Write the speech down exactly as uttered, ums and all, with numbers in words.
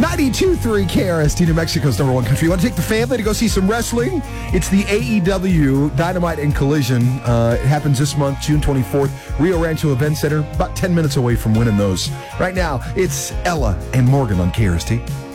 ninety-two point three K R S T, New Mexico's number one country. You want to take the family to go see some wrestling? It's the A E W Dynamite and Collision. Uh, it happens this month, June twenty-fourth, Rio Rancho Event Center. About ten minutes away from winning those. Right now, it's Ella and Morgan on K R S T.